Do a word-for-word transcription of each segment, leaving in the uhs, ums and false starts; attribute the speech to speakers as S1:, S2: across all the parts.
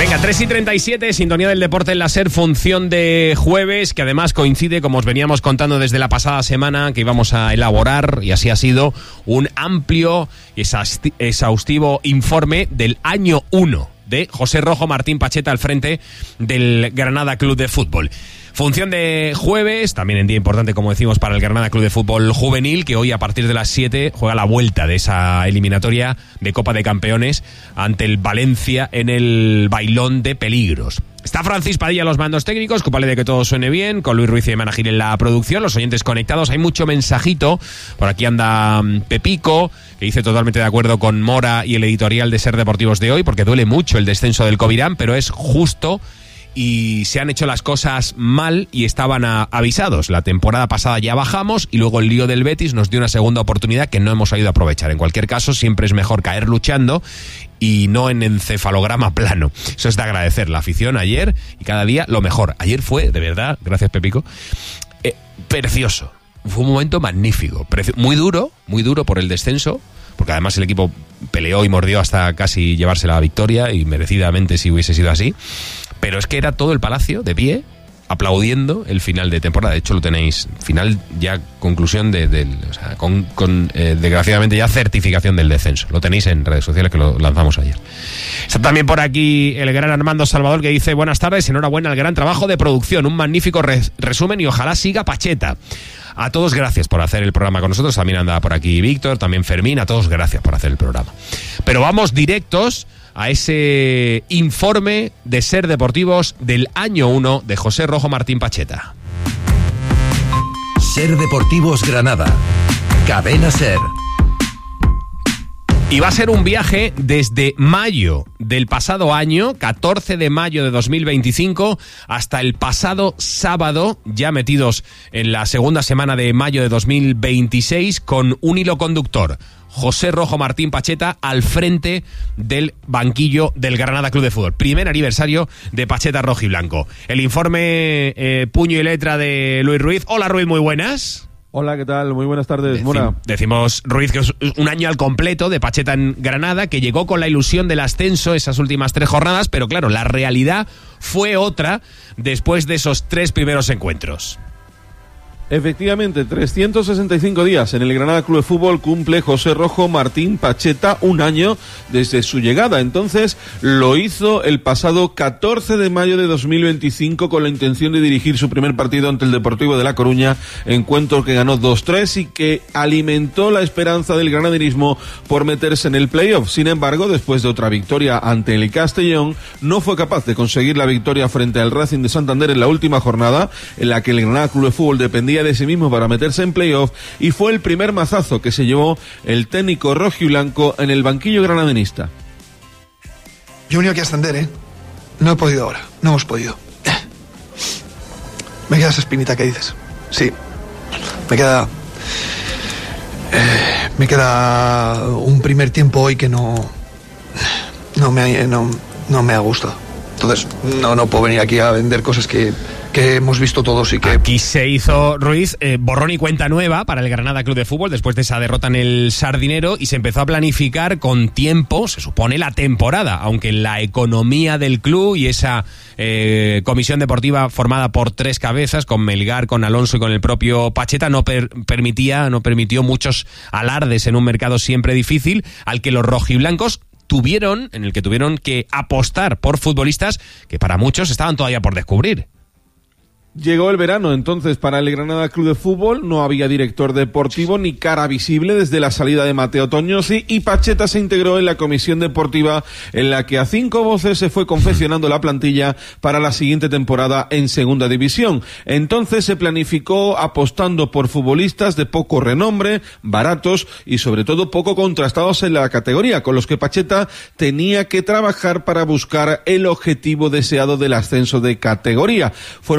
S1: Venga, tres y treinta y siete, sintonía del deporte en la SER, función de jueves, que además coincide, como os veníamos contando desde la pasada semana, que íbamos a elaborar, y así ha sido, un amplio y exhaustivo informe del año uno de José Rojo Martín Pacheta al frente del Granada Club de Fútbol. Función de jueves, también en día importante, como decimos, para el Granada Club de Fútbol Juvenil, que hoy a partir de las siete juega la vuelta de esa eliminatoria de Copa de Campeones ante el Valencia en el Bailón de Peligros. Está Francis Padilla a los mandos técnicos, culpable de que todo suene bien, con Luis Ruiz y Emana Gil en la producción, los oyentes conectados. Hay mucho mensajito, por aquí anda Pepico, que dice totalmente de acuerdo con Mora y el editorial de SER Deportivos de hoy, porque duele mucho el descenso del Covirán, pero es justo y se han hecho las cosas mal y estaban a, avisados. La temporada pasada ya bajamos y luego el lío del Betis nos dio una segunda oportunidad que no hemos sabido aprovechar. En cualquier caso, siempre es mejor caer luchando y no en encefalograma plano. Eso es de agradecer. La afición ayer y cada día lo mejor. Ayer fue, de verdad, gracias Pepico, eh, precioso. Fue un momento magnífico. Preci- muy duro, muy duro por el descenso, porque además el equipo peleó y mordió hasta casi llevarse la victoria, y merecidamente si hubiese sido así. Pero es que era todo el palacio de pie, aplaudiendo el final de temporada. De hecho, lo tenéis, final ya, conclusión de, de o sea, con, con eh, desgraciadamente ya certificación del descenso. Lo tenéis en redes sociales, que lo lanzamos ayer. Está también por aquí el gran Armando Salvador, que dice: buenas tardes, enhorabuena al gran trabajo de producción, un magnífico res, resumen y ojalá siga Pacheta. A todos gracias por hacer el programa con nosotros. También anda por aquí Víctor, también Fermín. A todos gracias por hacer el programa. Pero vamos directos a ese informe de SER Deportivos del año uno de José Rojo Martín Pacheta.
S2: SER Deportivos Granada, Cadena SER.
S1: Y va a ser un viaje desde mayo del pasado año, catorce de mayo de dos mil veinticinco, hasta el pasado sábado, ya metidos en la segunda semana de mayo de dos mil veintiséis, con un hilo conductor: José Rojo Martín Pacheta al frente del banquillo del Granada Club de Fútbol. Primer aniversario de Pacheta rojiblanco. El informe eh, puño y letra de Luis Ruiz. Hola Ruiz, muy buenas.
S3: Hola, ¿qué tal? Muy buenas tardes,
S1: Decim-
S3: Mora.
S1: Decimos, Ruiz, que es un año al completo de Pacheta en Granada, que llegó con la ilusión del ascenso esas últimas tres jornadas, pero claro, la realidad fue otra después de esos tres primeros encuentros.
S3: Efectivamente, trescientos sesenta y cinco días en el Granada Club de Fútbol cumple José Rojo Martín Pacheta, un año desde su llegada. Entonces lo hizo el pasado catorce de mayo de dos mil veinticinco con la intención de dirigir su primer partido ante el Deportivo de La Coruña, encuentro que ganó dos tres y que alimentó la esperanza del granadinismo por meterse en el playoff. Sin embargo, después de otra victoria ante el Castellón, no fue capaz de conseguir la victoria frente al Racing de Santander en la última jornada, en la que el Granada Club de Fútbol dependía de sí mismo para meterse en playoff, y fue el primer mazazo que se llevó el técnico rojiblanco en el banquillo granadinista.
S4: Yo he venido aquí a ascender, ¿eh? No he podido ahora, no hemos podido. Me queda esa espinita que dices. Sí, me queda... Eh, me queda un primer tiempo hoy que no... No me, no, no me ha gustado. Entonces, no, no puedo venir aquí a vender cosas que... que hemos visto todos y que...
S1: Aquí se hizo, Ruiz, eh, borrón y cuenta nueva para el Granada Club de Fútbol después de esa derrota en el Sardinero, y se empezó a planificar con tiempo, se supone, la temporada, aunque la economía del club y esa eh, comisión deportiva formada por tres cabezas, con Melgar, con Alonso y con el propio Pacheta, no per- permitía, no permitió muchos alardes en un mercado siempre difícil, al que los rojiblancos tuvieron, en el que tuvieron que apostar por futbolistas que para muchos estaban todavía por descubrir.
S3: Llegó el verano, entonces, para el Granada Club de Fútbol. No había director deportivo ni cara visible desde la salida de Mateo Toñosi, y Pacheta se integró en la comisión deportiva, en la que a cinco voces se fue confeccionando la plantilla para la siguiente temporada en segunda división. Entonces se planificó apostando por futbolistas de poco renombre, baratos y sobre todo poco contrastados en la categoría, con los que Pacheta tenía que trabajar para buscar el objetivo deseado del ascenso de categoría. Fueron jugadores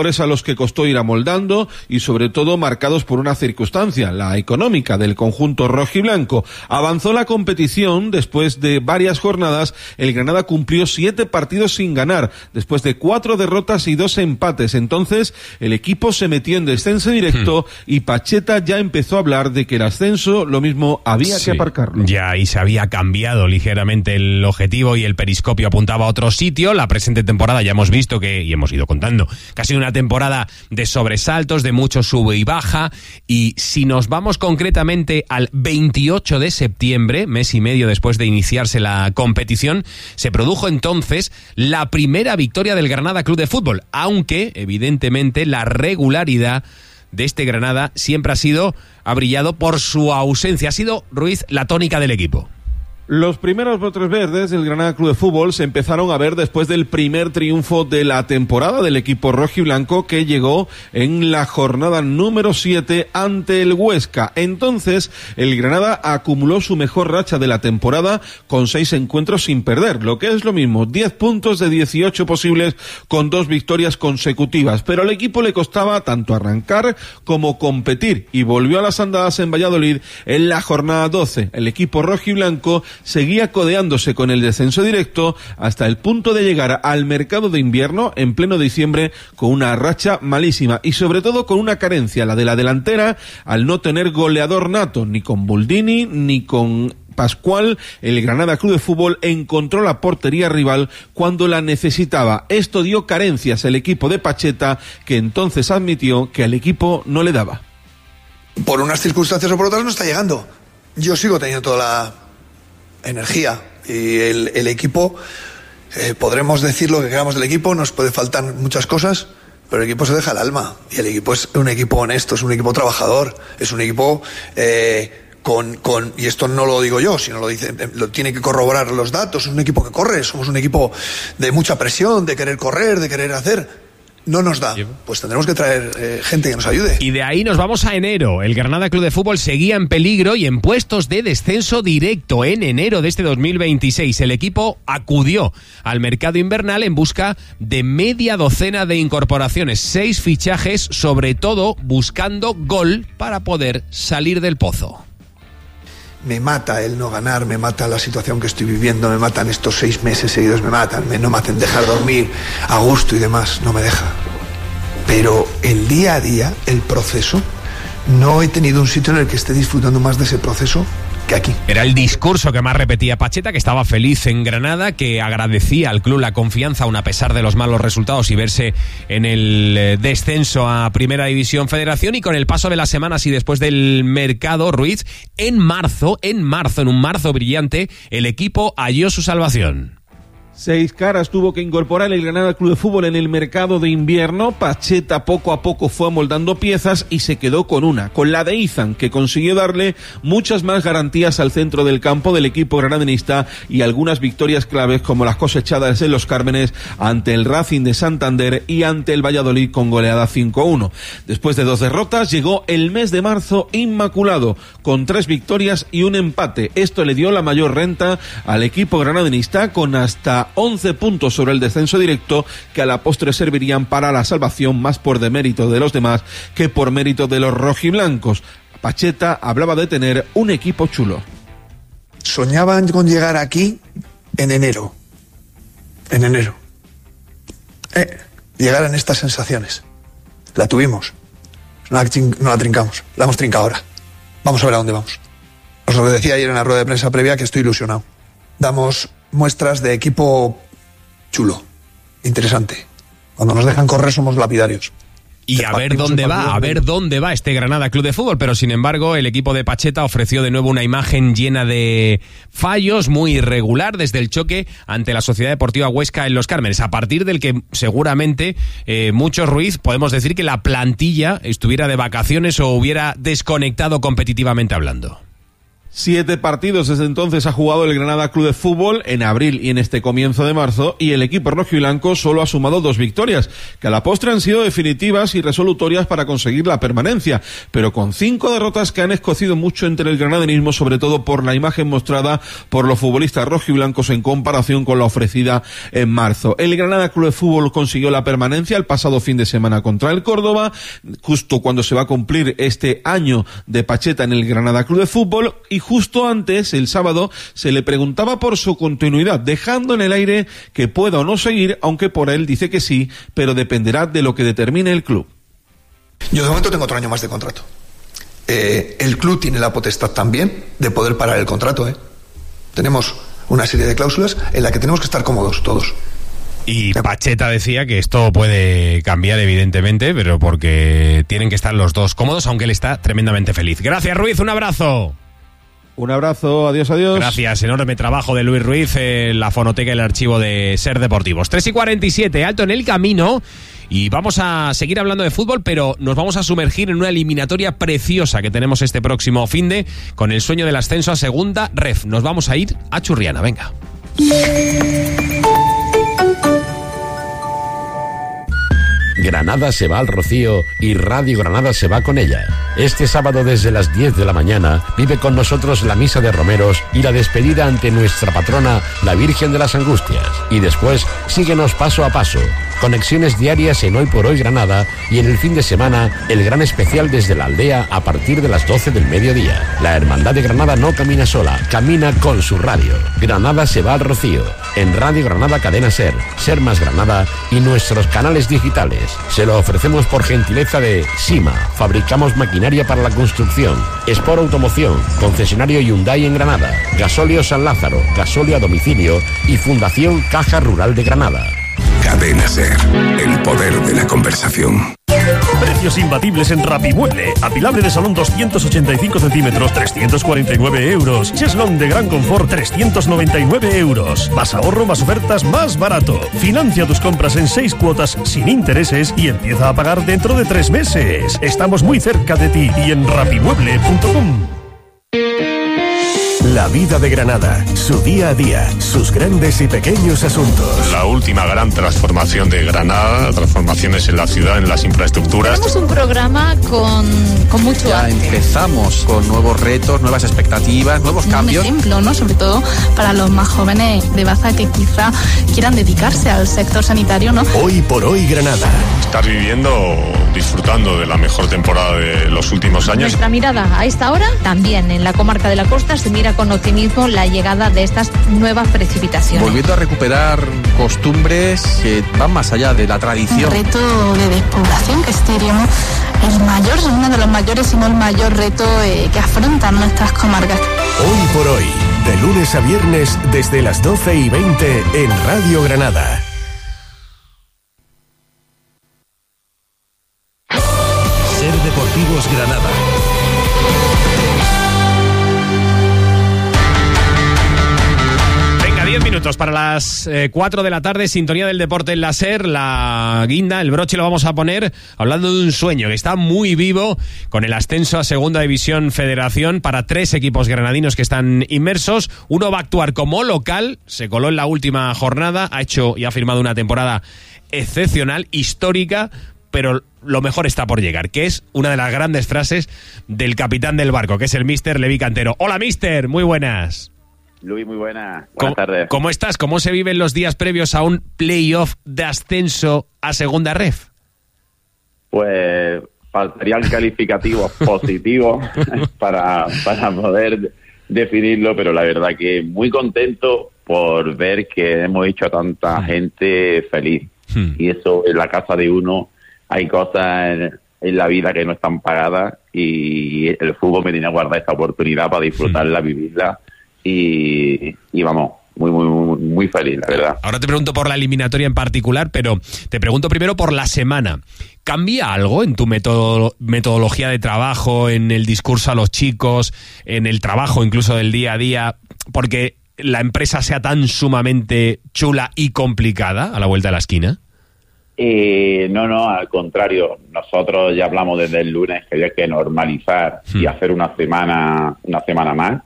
S3: jugadores a los que costó ir amoldando y sobre todo marcados por una circunstancia, la económica del conjunto rojiblanco. Avanzó la competición. Después de varias jornadas, el Granada cumplió siete partidos sin ganar, después de cuatro derrotas y dos empates. Entonces, el equipo se metió en descenso directo hmm. y Pacheta ya empezó a hablar de que el ascenso lo mismo había sí, que aparcarlo.
S1: Ya, y se había cambiado ligeramente el objetivo y el periscopio apuntaba a otro sitio. La presente temporada ya hemos visto que, y hemos ido contando, que ha sido una temporada de sobresaltos, de mucho sube y baja, y si nos vamos concretamente al veintiocho de septiembre, mes y medio después de iniciarse la competición, se produjo entonces la primera victoria del Granada Club de Fútbol, aunque evidentemente la regularidad de este Granada siempre ha sido, ha brillado por su ausencia, ha sido, Ruiz, la tónica del equipo.
S3: Los primeros brotes verdes del Granada Club de Fútbol se empezaron a ver después del primer triunfo de la temporada del equipo rojiblanco, que llegó en la jornada número siete ante el Huesca. Entonces, el Granada acumuló su mejor racha de la temporada con seis encuentros sin perder, lo que es lo mismo, diez puntos de dieciocho posibles con dos victorias consecutivas. Pero al equipo le costaba tanto arrancar como competir y volvió a las andadas en Valladolid en la jornada doce. El equipo rojiblanco seguía codeándose con el descenso directo hasta el punto de llegar al mercado de invierno en pleno diciembre con una racha malísima y sobre todo con una carencia, la de la delantera, al no tener goleador nato, ni con Buldini ni con Pascual. El Granada Club de Fútbol encontró la portería rival cuando la necesitaba. Esto dio carencias al equipo de Pacheta, que entonces admitió que al equipo no le daba.
S4: Por unas circunstancias o por otras no está llegando. Yo sigo teniendo toda la energía y el, el equipo, eh, podremos decir lo que queramos del equipo, nos puede faltar muchas cosas, pero el equipo se deja el alma y el equipo es un equipo honesto, es un equipo trabajador, es un equipo eh, con, con, y esto no lo digo yo, sino lo dice, lo tiene que corroborar los datos, es un equipo que corre, somos un equipo de mucha presión, de querer correr, de querer hacer. No nos da, pues tendremos que traer eh, gente que nos ayude.
S1: Y de ahí nos vamos a enero. El Granada Club de Fútbol seguía en peligro y en puestos de descenso directo. En enero de este dos mil veintiséis, el equipo acudió al mercado invernal en busca de media docena de incorporaciones, seis fichajes, sobre todo buscando gol para poder salir del pozo.
S4: Me mata el no ganar, me mata la situación que estoy viviendo, me matan estos seis meses seguidos, me matan, me, no me hacen dejar dormir a gusto y demás, no me deja. Pero el día a día, el proceso, no he tenido un sitio en el que esté disfrutando más de ese proceso que aquí.
S1: Era el discurso que más repetía Pacheta, que estaba feliz en Granada, que agradecía al club la confianza aun a pesar de los malos resultados y verse en el descenso a Primera División Federación. Y con el paso de las semanas y después del mercado, Ruiz, en marzo, en marzo, en un marzo brillante, el equipo halló su salvación.
S3: Seis caras tuvo que incorporar el Granada Club de Fútbol en el mercado de invierno. Pacheta poco a poco fue amoldando piezas y se quedó con una, con la de Izan, que consiguió darle muchas más garantías al centro del campo del equipo granadenista y algunas victorias claves como las cosechadas en Los Cármenes ante el Racing de Santander y ante el Valladolid con goleada cinco a uno. Después de dos derrotas llegó el mes de marzo inmaculado, con tres victorias y un empate. Esto le dio la mayor renta al equipo granadenista, con hasta once puntos sobre el descenso directo, que a la postre servirían para la salvación, más por demérito de los demás que por mérito de los rojiblancos. Pacheta hablaba de tener un equipo chulo.
S4: Soñaban con llegar aquí en enero. En enero. Eh, llegar en estas sensaciones. La tuvimos. No la, no la trincamos. La hemos trincado ahora. Vamos a ver a dónde vamos. Os lo decía ayer en la rueda de prensa previa, que estoy ilusionado. Damos muestras de equipo chulo, interesante. Cuando nos dejan correr somos lapidarios.
S1: Y a ver dónde va, a ver dónde va este Granada Club de Fútbol, pero sin embargo el equipo de Pacheta ofreció de nuevo una imagen llena de fallos, muy irregular desde el choque ante la Sociedad Deportiva Huesca en Los Cármenes, a partir del que seguramente eh, muchos, Ruiz, podemos decir que la plantilla estuviera de vacaciones o hubiera desconectado competitivamente hablando.
S3: Siete partidos desde entonces ha jugado el Granada Club de Fútbol en abril y en este comienzo de marzo, y el equipo rojiblanco solo ha sumado dos victorias, que a la postre han sido definitivas y resolutorias para conseguir la permanencia, pero con cinco derrotas que han escocido mucho entre el granadinismo, sobre todo por la imagen mostrada por los futbolistas rojiblancos en comparación con la ofrecida en marzo. El Granada Club de Fútbol consiguió la permanencia el pasado fin de semana contra el Córdoba, justo cuando se va a cumplir este año de Pacheta en el Granada Club de Fútbol, y justo antes, el sábado, se le preguntaba por su continuidad, dejando en el aire que pueda o no seguir, aunque por él dice que sí, pero dependerá de lo que determine el club.
S4: Yo de momento tengo otro año más de contrato. Eh, el club tiene la potestad también de poder parar el contrato, ¿eh? Tenemos una serie de cláusulas en la que tenemos que estar cómodos todos.
S1: Y Pacheta decía que esto puede cambiar, evidentemente, pero porque tienen que estar los dos cómodos, aunque él está tremendamente feliz. Gracias, Ruiz, un abrazo.
S3: Un abrazo, adiós, adiós.
S1: Gracias, enorme trabajo de Luis Ruiz en la fonoteca y el archivo de Ser Deportivos. tres y cuarenta y siete, alto en el camino, y vamos a seguir hablando de fútbol, pero nos vamos a sumergir en una eliminatoria preciosa que tenemos este próximo finde, con el sueño del ascenso a segunda ref. Nos vamos a ir a Churriana, venga.
S5: Granada se va al Rocío y Radio Granada se va con ella. Este sábado desde las diez de la mañana vive con nosotros la misa de romeros y la despedida ante nuestra patrona, la Virgen de las Angustias. Y después síguenos paso a paso. Conexiones diarias en Hoy por Hoy Granada, y en el fin de semana el gran especial desde la aldea a partir de las doce del mediodía. La Hermandad de Granada no camina sola, camina con su radio. Granada se va al Rocío, en Radio Granada Cadena Ser, Ser Más Granada y nuestros canales digitales. Se lo ofrecemos por gentileza de Sima, fabricamos maquinaria para la construcción, Sport Automoción, concesionario Hyundai en Granada, Gasóleo San Lázaro, gasóleo a domicilio y Fundación Caja Rural de Granada.
S6: Cadena Ser, el poder de la conversación.
S7: Precios imbatibles en Rapimueble. Apilable de salón doscientos ochenta y cinco centímetros, trescientos cuarenta y nueve euros. Cheslón de gran confort, trescientos noventa y nueve euros. Más ahorro, más ofertas, más barato. Financia tus compras en seis cuotas sin intereses y empieza a pagar dentro de tres meses. Estamos muy cerca de ti y en rapimueble punto com.
S8: La vida de Granada, su día a día, sus grandes y pequeños asuntos.
S9: La última gran transformación de Granada, transformaciones en la ciudad, en las infraestructuras.
S10: Tenemos un programa con, con mucho
S11: Ya
S10: arte.
S11: Empezamos con nuevos retos, nuevas expectativas, nuevos cambios.
S10: Un ejemplo, ¿no? Sobre todo para los más jóvenes de Baza que quizá quieran dedicarse al sector sanitario, ¿no?
S8: Hoy por Hoy Granada.
S9: Estar viviendo, disfrutando de la mejor temporada de los últimos años.
S10: Nuestra mirada a esta hora, también en la comarca de la Costa, se mira con optimismo la llegada de estas nuevas precipitaciones.
S11: Volviendo a recuperar costumbres que van más allá de la tradición.
S10: Un reto de despoblación que este diríamos el mayor, uno de los mayores, si no el mayor reto eh, que afrontan nuestras comarcas.
S8: Hoy por Hoy, de lunes a viernes desde las doce y veinte en Radio Granada.
S2: Ser Deportivos Granada.
S1: diez minutos para las eh, cuatro de la tarde, sintonía del deporte en la SER, la guinda, el broche lo vamos a poner hablando de un sueño que está muy vivo con el ascenso a Segunda División Federación para tres equipos granadinos que están inmersos. Uno va a actuar como local, se coló en la última jornada, ha hecho y ha firmado una temporada excepcional, histórica, pero lo mejor está por llegar, que es una de las grandes frases del capitán del barco, que es el míster Levi Cantero. Hola, míster, muy buenas.
S12: Luis, muy buena. Buenas
S1: ¿Cómo,
S12: tardes.
S1: ¿Cómo estás? ¿Cómo se viven los días previos a un playoff de ascenso a Segunda Ref?
S12: Pues faltarían calificativos positivos para, para poder definirlo, pero la verdad que muy contento por ver que hemos hecho a tanta gente feliz. Hmm. Y eso en la casa de uno, hay cosas en, en la vida que no están pagadas y el fútbol me tiene guardada esta oportunidad para disfrutarla, hmm. vivirla. Y, y vamos, muy, muy, muy, muy feliz, la verdad.
S1: Ahora te pregunto por la eliminatoria en particular, pero te pregunto primero por la semana. ¿Cambia algo en tu metodo, metodología de trabajo, en el discurso a los chicos, en el trabajo incluso del día a día, porque la empresa sea tan sumamente chula y complicada a la vuelta de la esquina?
S12: Eh, no, no, al contrario. Nosotros ya hablamos desde el lunes que había que normalizar hmm. y hacer una semana, una semana más.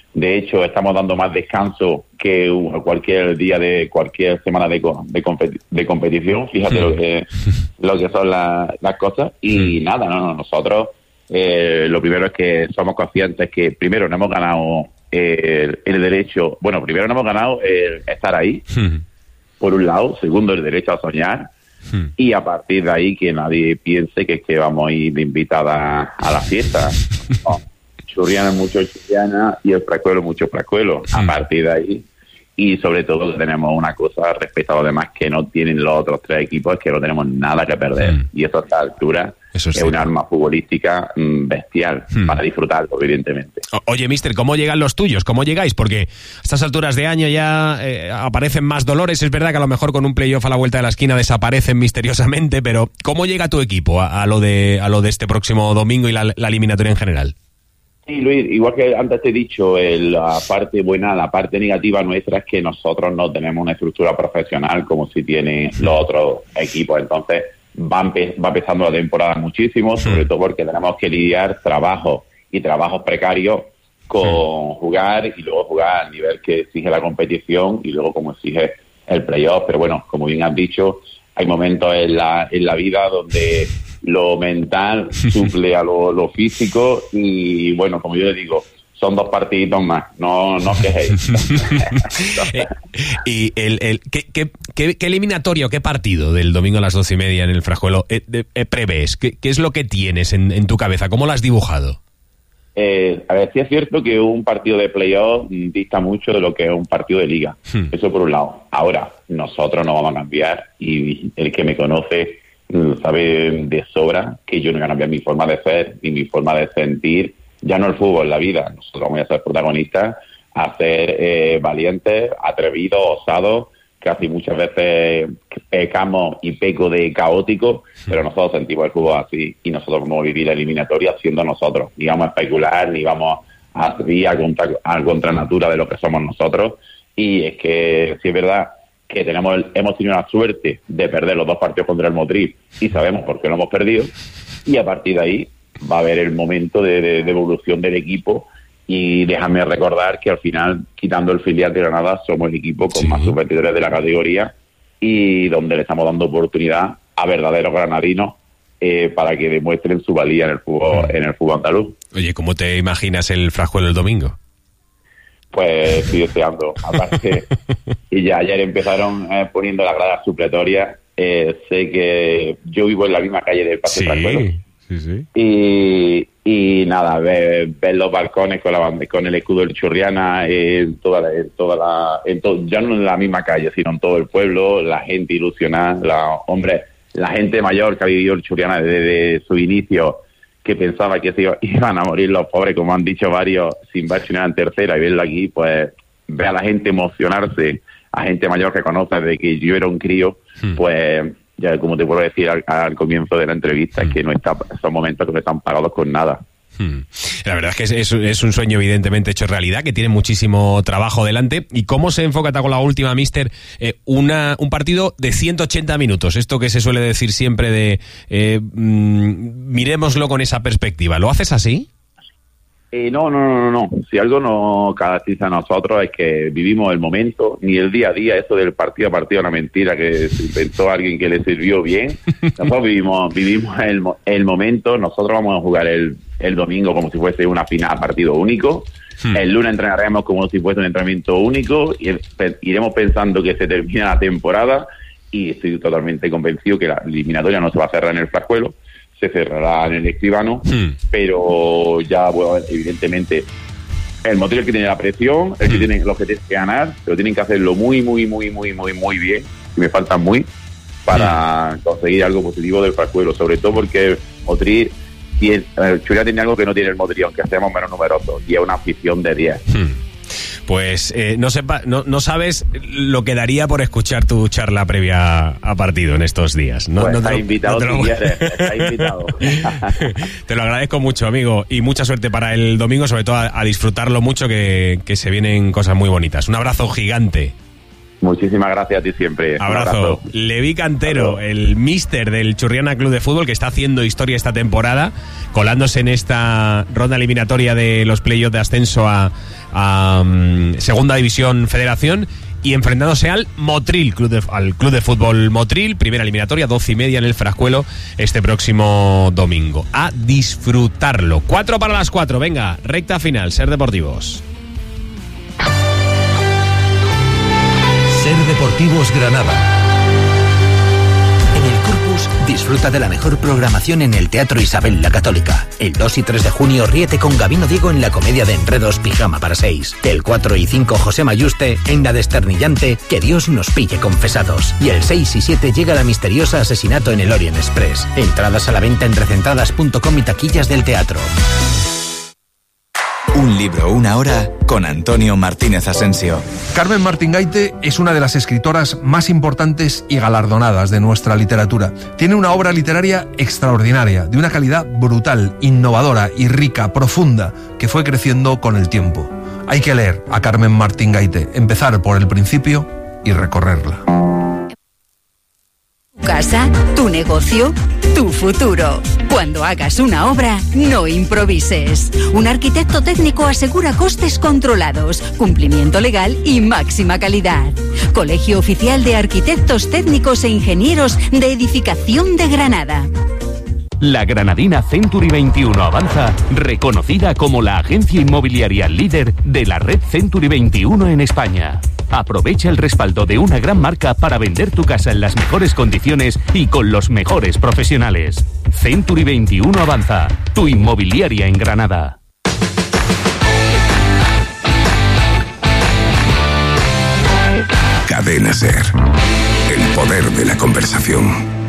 S12: De hecho, estamos dando más descanso que cualquier día de cualquier semana de, de, competi- de competición. Fíjate sí. lo que lo que son la, las cosas. Y sí. nada, no, no nosotros eh, lo primero es que somos conscientes que primero no hemos ganado eh, el, el derecho. Bueno, primero no hemos ganado el estar ahí, sí. por un lado. Segundo, el derecho a soñar. Sí. Y a partir de ahí que nadie piense que es que vamos a ir de invitada a la fiesta. No. Churriana mucho churriana y el fracuelo mucho fracuelo. Sí. A partir de ahí, y sobre todo tenemos una cosa respecto a los demás que no tienen los otros tres equipos, es que no tenemos nada que perder. Sí. Y eso a esta altura eso es, es una arma futbolística mmm, bestial sí. para disfrutarlo, evidentemente.
S1: O- Oye, mister, ¿cómo llegan los tuyos? ¿Cómo llegáis? Porque a estas alturas de año ya eh, aparecen más dolores. Es verdad que a lo mejor con un playoff a la vuelta de la esquina desaparecen misteriosamente, pero ¿cómo llega tu equipo a, a lo de a lo de este próximo domingo y la, la eliminatoria en general?
S12: Sí, Luis, igual que antes te he dicho, el, la parte buena, la parte negativa nuestra es que nosotros no tenemos una estructura profesional como si tienen los otros equipos. Entonces va, empe- va empezando la temporada muchísimo, sobre todo porque tenemos que lidiar trabajos y trabajos precarios con jugar y luego jugar al nivel que exige la competición y luego como exige el playoff. Pero bueno, como bien has dicho, hay momentos en la, en la vida donde lo mental suple a lo, lo físico y bueno, como yo le digo, son dos partiditos más, no, no os quejéis.
S1: eh, y el, el ¿qué, qué, qué, qué eliminatorio, qué partido del domingo a las doce y media en el Frajuelo eh, de, eh, prevés? ¿Qué, ¿Qué es lo que tienes en, en tu cabeza? ¿Cómo lo has dibujado?
S12: Eh, a ver, sí es cierto que un partido de playoff dista mucho de lo que es un partido de liga. Hmm. Eso por un lado. Ahora, nosotros no vamos a cambiar y el que me conoce sabe de sobra que yo no voy a cambiar mi forma de ser ni mi forma de sentir, ya no el fútbol, la vida. Nosotros vamos a ser protagonistas, a ser eh, valientes, atrevidos, osados, casi muchas veces pecamos y peco de caótico, pero nosotros sentimos el fútbol así y nosotros vamos a vivir la eliminatoria siendo nosotros. Ni vamos a especular, ni vamos a subir a contra, a contra natura de lo que somos nosotros. Y es que sí es verdad que tenemos el, hemos tenido la suerte de perder los dos partidos contra el Motril y sabemos por qué lo hemos perdido, y a partir de ahí va a haber el momento de, de, de evolución del equipo. Y déjame recordar que al final, quitando el filial de Granada, somos el equipo con sí. más sub veintitrés de la categoría y donde le estamos dando oportunidad a verdaderos granadinos eh, para que demuestren su valía en el fútbol, en el fútbol andaluz.
S1: Oye, ¿cómo te imaginas el Frajuelo el domingo?
S12: Pues estoy deseando, aparte, y ya ayer empezaron eh, poniendo las gradas supletorias. Eh, sé que yo vivo en la misma calle del Paseo
S1: sí,
S12: Frajuelo.
S1: Sí, sí.
S12: Y, y nada, ver, ver los balcones con la con el escudo del Churriana en toda la, en toda la en to, ya no en la misma calle, sino en todo el pueblo, la gente ilusionada, la, hombre, la gente mayor que ha vivido el Churriana desde su inicio, que pensaba que se iba, iban a morir los pobres, como han dicho varios, sin verse en tercera, y verlo aquí, pues ver a la gente emocionarse, a gente mayor que conoce desde que yo era un crío, hmm. pues ya como te puedo decir al, al comienzo de la entrevista, hmm. que no está, son momentos que no están pagados con nada.
S1: Hmm. La verdad es que es, es, es un sueño evidentemente hecho realidad, que tiene muchísimo trabajo delante. ¿Y cómo se enfoca, te hago la última, mister, eh, una, un partido de ciento ochenta minutos? Esto que se suele decir siempre de eh, mmm, miremoslo con esa perspectiva. ¿Lo haces así?
S12: Eh, no, no, no, no, no. Si algo nos caracteriza a nosotros es que vivimos el momento, ni el día a día, eso del partido a partido, una mentira que se inventó alguien que le sirvió bien. Nosotros vivimos, vivimos el, el momento. Nosotros vamos a jugar el, el domingo como si fuese una final, partido único. Hmm. El lunes entrenaremos como si fuese un entrenamiento único y iremos pensando que se termina la temporada, y estoy totalmente convencido que la eliminatoria no se va a cerrar en el Frajuelo, se cerrará en el Escribano, hmm. pero ya, bueno, evidentemente el Motril que tiene la presión, el que hmm. tiene, los que tienen que ganar, pero tienen que hacerlo muy, muy, muy, muy, muy, muy bien, y me faltan muy, para hmm. conseguir algo positivo del Frajuelo, sobre todo porque Motril, y el, el Churriana tiene algo que no tiene el Motril, aunque seamos menos numerosos, y es una afición de diez.
S1: Hmm. Pues eh, no, sepa, no, no sabes lo que daría por escuchar tu charla previa a partido en estos días. No,
S12: pues
S1: no
S12: está
S1: lo,
S12: invitado no si quieres, está invitado.
S1: Te lo agradezco mucho, amigo, y mucha suerte para el domingo, sobre todo a, a disfrutarlo mucho, que, que se vienen cosas muy bonitas. Un abrazo gigante.
S12: Muchísimas gracias a ti siempre.
S1: Abrazo.
S12: abrazo.
S1: Levi Cantero, el míster del Churriana Club de Fútbol, que está haciendo historia esta temporada, colándose en esta ronda eliminatoria de los playoffs de ascenso a, a um, Segunda División Federación, y enfrentándose al Motril, club de, al Club de Fútbol Motril, primera eliminatoria, doce y media en el Frascuelo este próximo domingo. A disfrutarlo. Cuatro para las cuatro, venga, recta final, Ser Deportivos.
S2: Ser Deportivos Granada.
S13: En el Corpus disfruta de la mejor programación en el Teatro Isabel la Católica. El dos y tres de junio ríete con Gabino Diego en la comedia de enredos Pijama para seis. El cuatro y cinco José Mayuste en la desternillante Que Dios nos pille confesados. Y el seis y siete llega la misteriosa Asesinato en el Orient Express. Entradas a la venta en recentradas punto com y taquillas del teatro.
S14: Un libro, una hora, con Antonio Martínez Asensio.
S15: Carmen Martín Gaite es una de las escritoras más importantes y galardonadas de nuestra literatura. Tiene una obra literaria extraordinaria, de una calidad brutal, innovadora y rica, profunda, que fue creciendo con el tiempo. Hay que leer a Carmen Martín Gaite, empezar por el principio y recorrerla.
S16: Tu casa, tu negocio, tu futuro. Cuando hagas una obra, no improvises. Un arquitecto técnico asegura costes controlados, cumplimiento legal y máxima calidad. Colegio Oficial de Arquitectos Técnicos e Ingenieros de Edificación de Granada.
S17: La granadina Century veintiuno Avanza, reconocida como la agencia inmobiliaria líder de la red Century veintiuno en España. Aprovecha el respaldo de una gran marca para vender tu casa en las mejores condiciones y con los mejores profesionales. Century veintiuno Avanza, tu inmobiliaria en Granada.
S6: Cadena Ser, el poder de la conversación.